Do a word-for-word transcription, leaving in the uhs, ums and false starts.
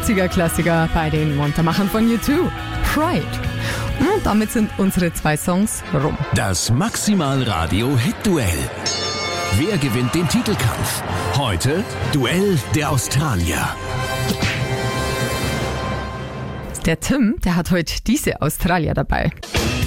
achtziger-Klassiker bei den Muntermachern von U zwei, Pride. Und damit sind unsere zwei Songs rum. Das Maximal-Radio-Hit-Duell. Wer gewinnt den Titelkampf? Heute Duell der Australier. Der Tim, der hat heute diese Australier dabei.